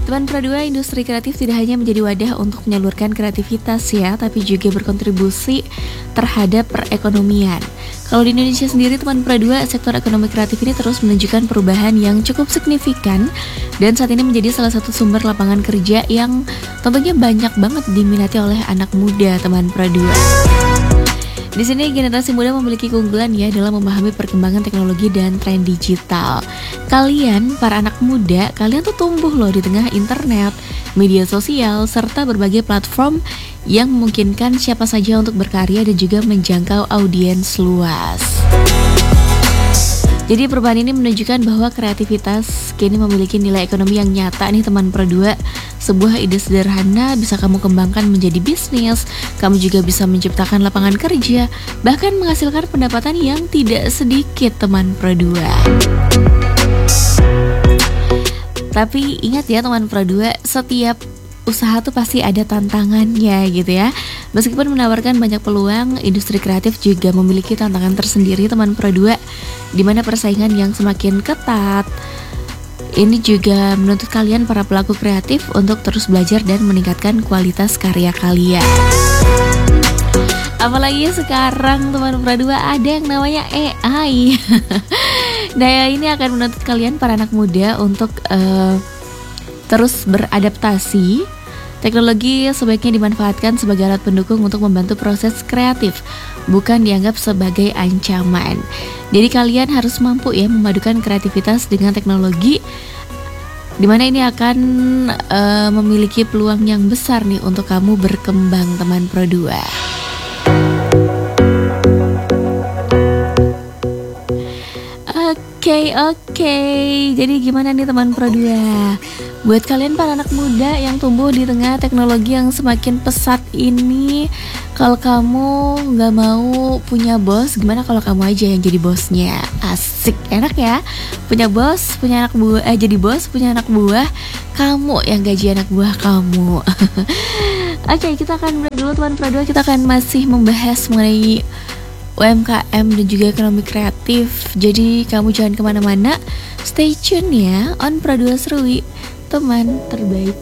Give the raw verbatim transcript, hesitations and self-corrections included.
Teman Pro dua, industri kreatif tidak hanya menjadi wadah untuk menyalurkan kreativitas ya, tapi juga berkontribusi terhadap perekonomian. Kalau di Indonesia sendiri, teman Pro dua, sektor ekonomi kreatif ini terus menunjukkan perubahan yang cukup signifikan dan saat ini menjadi salah satu sumber lapangan kerja yang tentunya banyak banget diminati oleh anak muda, teman Pro dua. Di sini generasi muda memiliki keunggulan ya dalam memahami perkembangan teknologi dan tren digital. Kalian, para anak muda, kalian tuh tumbuh loh di tengah internet, media sosial, serta berbagai platform yang memungkinkan siapa saja untuk berkarya dan juga menjangkau audiens luas. Jadi perubahan ini menunjukkan bahwa kreativitas kini memiliki nilai ekonomi yang nyata nih teman Pro dua. Sebuah ide sederhana bisa kamu kembangkan menjadi bisnis, kamu juga bisa menciptakan lapangan kerja, bahkan menghasilkan pendapatan yang tidak sedikit teman Pro dua. Tapi ingat ya teman Pro dua, setiap usaha tuh pasti ada tantangannya gitu ya. Meskipun menawarkan banyak peluang, industri kreatif juga memiliki tantangan tersendiri teman Pro dua, di mana persaingan yang semakin ketat. Ini juga menuntut kalian para pelaku kreatif untuk terus belajar dan meningkatkan kualitas karya kalian. Apalagi sekarang teman Pro dua ada yang namanya A I. Nah ini akan menuntut kalian para anak muda untuk uh, terus beradaptasi. Teknologi sebaiknya dimanfaatkan sebagai alat pendukung untuk membantu proses kreatif, bukan dianggap sebagai ancaman. Jadi kalian harus mampu ya memadukan kreativitas dengan teknologi, dimana ini akan uh, memiliki peluang yang besar nih untuk kamu berkembang teman Pro dua. Oke, oke. Jadi gimana nih teman Pro dua? Buat kalian para anak muda yang tumbuh di tengah teknologi yang semakin pesat ini, kalau kamu gak mau punya bos, gimana kalau kamu aja yang jadi bosnya? Asik, enak ya? Punya bos, punya anak buah, eh jadi bos, punya anak buah, kamu yang gaji anak buah kamu. Oke, kita akan break dulu teman Pro dua. Kita akan masih membahas mengenai U M K M dan juga ekonomi kreatif. Jadi kamu jangan kemana-mana, stay tune ya on Pro dua Serui, teman terbaik.